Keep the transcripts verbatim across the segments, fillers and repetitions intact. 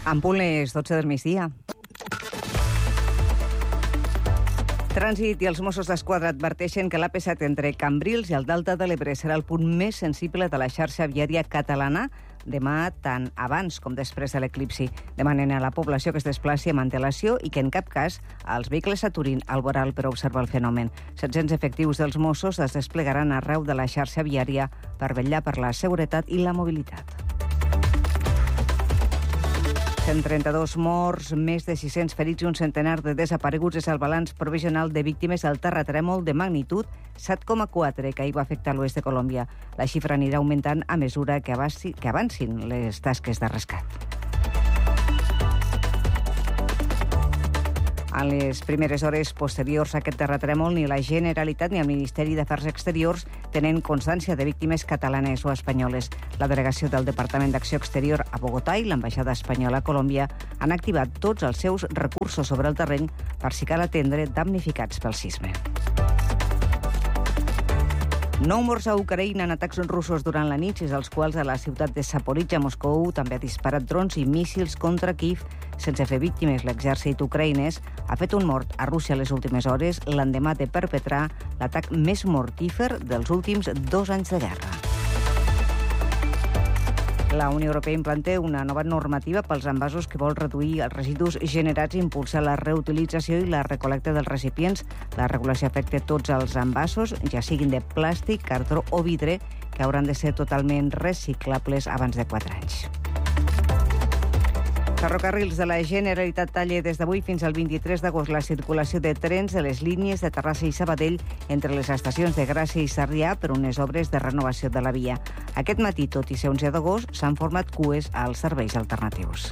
En punt les dotze del migdia. Trànsit i els Mossos d'Esquadra adverteixen que l'A P set entre Cambrils i el Delta de l'Ebre serà el punt més sensible de la xarxa viària catalana demà, tant abans com després de l'eclipsi. Demanen a la població que es desplaci amb antelació i que en cap cas els vehicles s'aturin al voral per observar el fenomen. set-cents efectius dels Mossos es desplegaran arreu de la xarxa viària per vetllar per la seguretat i la mobilitat. cent trenta-dos morts, més de sis-cents ferits i un centenar de desapareguts és el balanç provisional de víctimes del terratrèmol de magnitud set coma quatre que ahir va afectar l'oest de Colòmbia. La xifra anirà augmentant a mesura que avanci, que avancin les tasques de rescat. En les primeres hores posteriors a aquest terratrèmol, ni la Generalitat ni el Ministeri d'Afers Exteriors tenen constància de víctimes catalanes o espanyoles. La delegació del Departament d'Acció Exterior a Bogotà i l'ambaixada espanyola a Colòmbia han activat tots els seus recursos sobre el terreny per si cal atendre damnificats pel sisme. Nou morts a Ucraïna en atacs russos durant la nit, els quals a la ciutat de Zaporizhia, Moscou, també ha disparat drons i míssils contra Kiev sense fer víctimes. L'exèrcit ucraïnès ha fet un mort a Rússia les últimes hores, l'endemà de perpetrar l'atac més mortífer dels últims dos anys de guerra. La Unió Europea implanta una nova normativa pels envasos que vol reduir els residus generats i impulsar la reutilització i la recol·lecta dels recipients. La regulació afecta tots els envasos, ja siguin de plàstic, cartró o vidre, que hauran de ser totalment reciclables abans de quatre anys. Ferrocarrils de la Generalitat talla des d'avui fins al vint-i-tres d'agost la circulació de trens de les línies de Terrassa i Sabadell entre les estacions de Gràcia i Sarrià per unes obres de renovació de la via. Aquest matí, tot i ser onze d'agost, s'han format cues als serveis alternatius.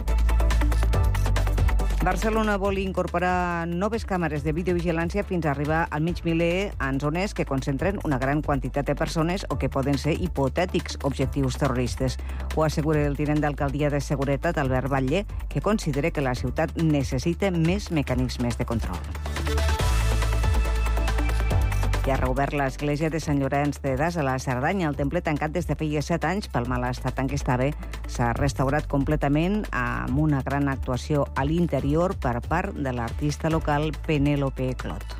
Barcelona vol incorporar noves càmeres de videovigilància fins a arribar al mig miler en zones que concentren una gran quantitat de persones o que poden ser hipotètics objectius terroristes. Ho assegura el tinent d'alcaldia de Seguretat, Albert Batlle, que considera que la ciutat necessita més mecanismes de control. I ha reobert l'església de Sant Llorenç de Das a la Cerdanya. El temple, tancat des de feia set anys pel mal estat en què estava, s'ha restaurat completament amb una gran actuació a l'interior per part de l'artista local Penélope Clot.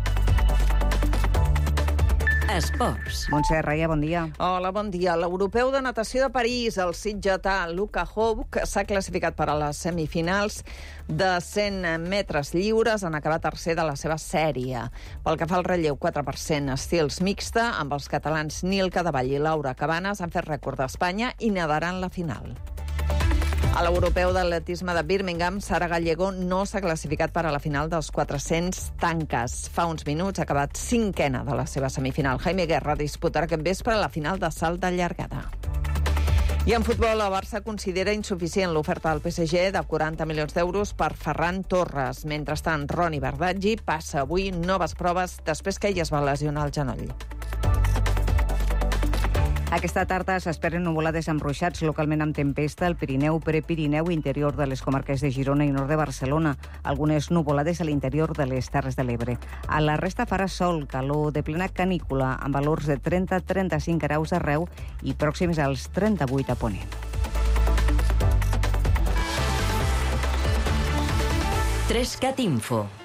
Esports. Montse Raia, bon dia. Hola, bon dia. L'europeu de natació de París, el sitgetà Luka Houk, s'ha classificat per a les semifinals de cent metres lliures en acabar tercer de la seva sèrie. Pel que fa al relleu quatre per cent estils mixta, amb els catalans Nil Cadevall i Laura Cabanes han fet rècord d'Espanya i nadaran la final. A l'europeu d'atletisme de Birmingham, Sara Gallego no s'ha classificat per a la final dels quatre-cents tanques. Fa uns minuts ha acabat cinquena de la seva semifinal. Jaime Guerra disputarà aquest vespre la final de salt de llargada. I en futbol, el Barça considera insuficient l'oferta del P S G de quaranta milions d'euros per Ferran Torres. Mentrestant, Roni Bardaggi passa avui noves proves després que ell es va lesionar el genoll. Aquesta tarda s'esperen nuvolades amb ruixats, localment amb tempesta al Pirineu, Prepirineu, interior de les comarques de Girona i nord de Barcelona. Algunes nuvolades a l'interior de les Terres de l'Ebre. A la resta farà sol, calor de plena canícula, amb valors de trenta a trenta-cinc graus arreu i pròxims als trenta-vuit a Ponent. tres cat Info.